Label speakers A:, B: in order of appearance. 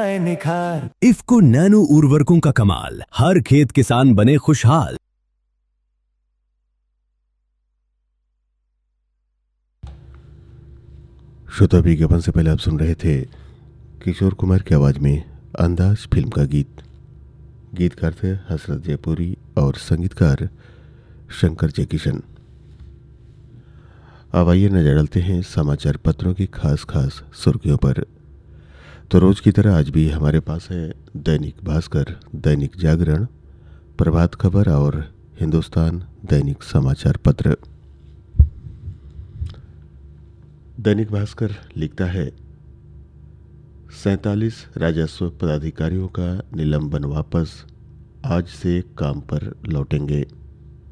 A: आए निखार।
B: इफ्को नैनो उर्वरकों का कमाल, हर खेत किसान बने खुशहाल।
C: श्रोता विज्ञापन से पहले आप सुन रहे थे किशोर कुमार की आवाज में अंदाज फिल्म का गीत। गीतकार थे हसरत जयपुरी और संगीतकार शंकर जयकिशन। अब आइए नजर डालते हैं समाचार पत्रों की खास खास सुर्खियों पर। तो रोज की तरह आज भी हमारे पास है दैनिक भास्कर, दैनिक जागरण, प्रभात खबर और हिंदुस्तान दैनिक समाचार पत्र। दैनिक भास्कर लिखता है 47 राजस्व पदाधिकारियों का निलंबन वापस, आज से काम पर लौटेंगे।